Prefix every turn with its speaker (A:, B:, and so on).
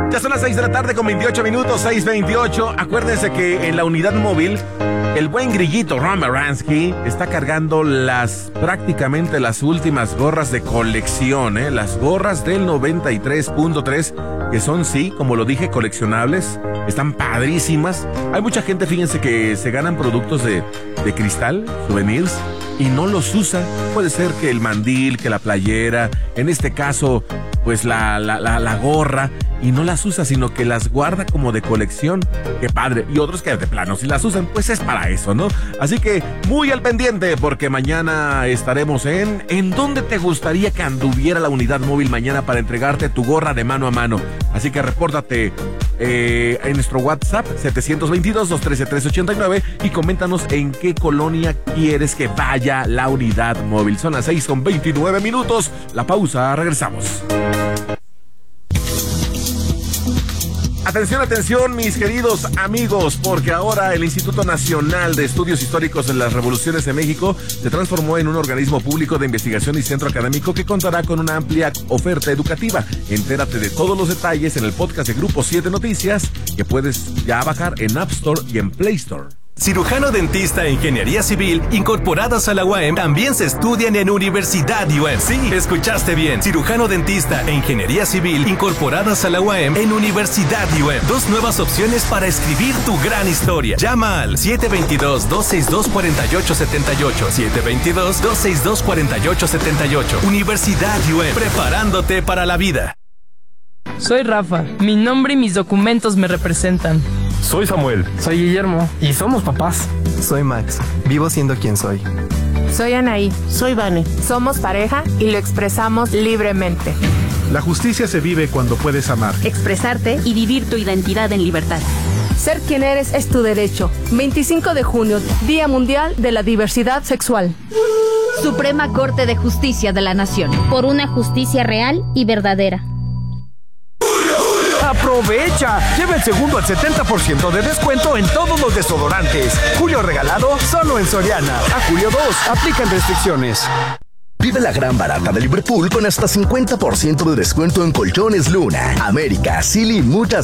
A: Ya son las 6 de la tarde con 28 minutos, 6:28. Acuérdense que en la unidad móvil, el buen grillito Ron Maransky está cargando prácticamente las últimas gorras de colección, las gorras del 93.3, que son, sí, como lo dije, coleccionables. Están padrísimas. Hay mucha gente, fíjense, que se ganan productos de cristal, souvenirs, y no los usa. Puede ser que el mandil, que la playera, en este caso, pues la gorra, y no las usa, sino que las guarda como de colección. ¡Qué padre! Y otros que de plano, si las usan, pues es para eso, ¿no? Así que muy al pendiente, porque mañana estaremos ¿en dónde te gustaría que anduviera la unidad móvil mañana para entregarte tu gorra de mano a mano? Así que repórtate en nuestro WhatsApp 722-213-389 y coméntanos en qué colonia quieres que vaya la unidad móvil. Son las 6:29 minutos. La pausa, regresamos. Atención, atención, mis queridos amigos, porque ahora el Instituto Nacional de Estudios Históricos en las Revoluciones de México se transformó en un organismo público de investigación y centro académico que contará con una amplia oferta educativa. Entérate de todos los detalles en el podcast de Grupo 7 Noticias, que puedes ya bajar en App Store y en Play Store.
B: Cirujano dentista e ingeniería civil incorporadas a la UAM también se estudian en Universidad UAM. Sí, escuchaste bien. Cirujano dentista e ingeniería civil incorporadas a la UAM en Universidad UAM. 2 nuevas opciones para escribir tu gran historia. Llama al 722-262-4878. 722-262-4878. Universidad UAM. Preparándote para la vida.
C: Soy Rafa. Mi nombre y mis documentos me representan.
D: Soy Samuel.
E: Soy Guillermo. Y somos papás.
F: Soy Max. Vivo siendo quien soy.
G: Soy Anaí.
H: Soy Vane.
G: Somos pareja y lo expresamos libremente.
D: La justicia se vive cuando puedes amar,
I: expresarte y vivir tu identidad en libertad.
J: Ser quien eres es tu derecho. 25 de junio, Día Mundial de la Diversidad Sexual.
I: Suprema Corte de Justicia de la Nación.
K: Por una justicia real y verdadera.
L: ¡Aprovecha! Lleva el segundo al 70% de descuento en todos los desodorantes. Julio regalado solo en Soriana. A julio 2, aplican restricciones.
M: Vive la gran barata de Liverpool con hasta 50% de descuento en colchones Luna, América, Silly y muchas